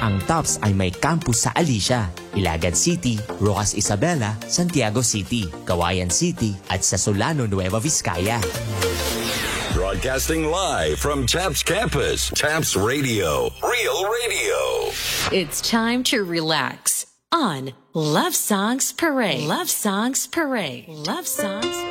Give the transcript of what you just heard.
Ang TOPS ay may campus sa Alicia, Ilagan City, Rojas Isabela, Santiago City, Cauayan City at sa Solano, Nueva Vizcaya. Broadcasting live from TAPS Campus, TAPS Radio, Real Radio. It's time to relax on Love Songs Parade. Love Songs Parade. Love Songs